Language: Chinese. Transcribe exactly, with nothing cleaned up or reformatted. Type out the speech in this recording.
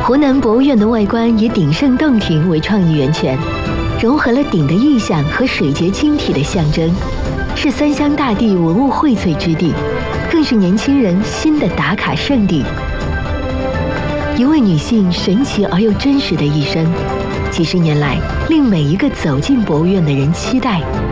湖南博物院的外观以鼎盛洞庭为创意源泉，融合了鼎的意象和水结晶体的象征，是三湘大地文物荟萃之地，更是年轻人新的打卡圣地。一位女性神奇而又真实的一生，几十年来令每一个走进博物院的人期待